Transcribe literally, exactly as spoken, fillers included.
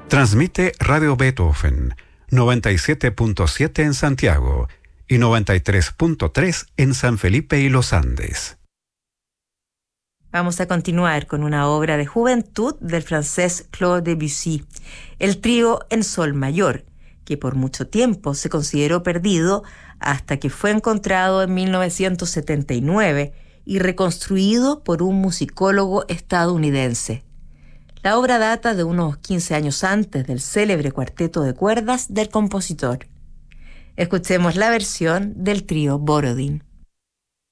Transmite Radio Beethoven, noventa y siete punto siete en Santiago y noventa y tres punto tres en San Felipe y Los Andes. Vamos a continuar con una obra de juventud del francés Claude Debussy, el trío en sol mayor, que por mucho tiempo se consideró perdido hasta que fue encontrado en mil novecientos setenta y nueve y reconstruido por un musicólogo estadounidense. La obra data de unos quince años antes del célebre cuarteto de cuerdas del compositor. Escuchemos la versión del trío Borodín.